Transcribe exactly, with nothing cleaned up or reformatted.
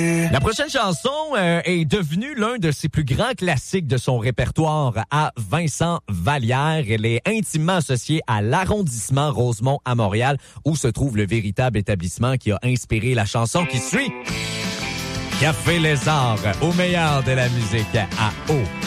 La prochaine chanson euh, est devenue l'un de ses plus grands classiques de son répertoire à Vincent Vallière. Elle est intimement associée à l'arrondissement Rosemont à Montréal, où se trouve le véritable établissement qui a inspiré la chanson qui suit. Café Les Arts, au meilleur de la musique à eau.